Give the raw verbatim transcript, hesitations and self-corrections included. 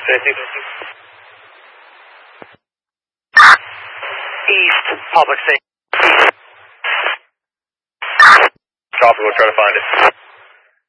safety. East, public safety. Copy, we'll try to find it.